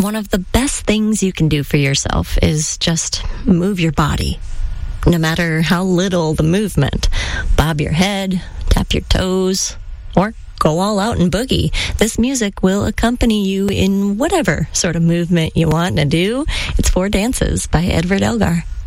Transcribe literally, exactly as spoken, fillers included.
One of the best things you can do for yourself is just move your body. No matter how little the movement. Bob your head, tap your toes, or go all out and boogie. This music will accompany you in whatever sort of movement you want to do. It's Four Dances by Edward Elgar.